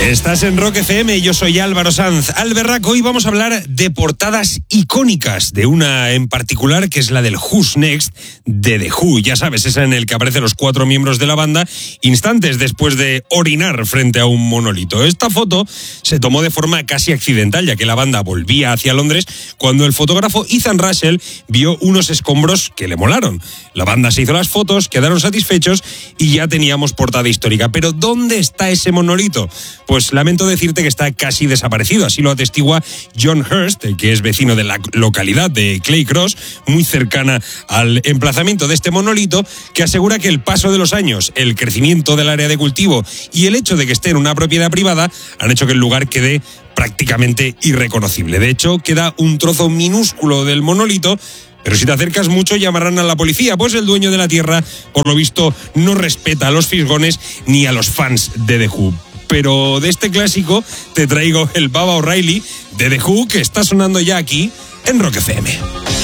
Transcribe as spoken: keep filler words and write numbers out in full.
Estás en Rock F M y yo soy Álvaro Sanz. Al Berraco, hoy vamos a hablar de portadas icónicas, de una en particular que es la del Who's Next de The Who. Ya sabes, esa en el que aparecen los cuatro miembros de la banda instantes después de orinar frente a un monolito. Esta foto se tomó de forma casi accidental, ya que la banda volvía hacia Londres cuando el fotógrafo Ethan Russell vio unos escombros que le molaron. La banda se hizo las fotos, quedaron satisfechos y ya teníamos portada histórica. Pero ¿dónde está ese monolito? Pues lamento decirte que está casi desaparecido, así lo atestigua John Hurst, que es vecino de la localidad de Clay Cross, muy cercana al emplazamiento de este monolito, que asegura que el paso de los años, el crecimiento del área de cultivo y el hecho de que esté en una propiedad privada han hecho que el lugar quede prácticamente irreconocible. De hecho, queda un trozo minúsculo del monolito, pero si te acercas mucho llamarán a la policía, pues el dueño de la tierra, por lo visto, no respeta a los fisgones ni a los fans de The Who. Pero de este clásico te traigo el Baba O'Reilly de The Who, que está sonando ya aquí en Rock F M.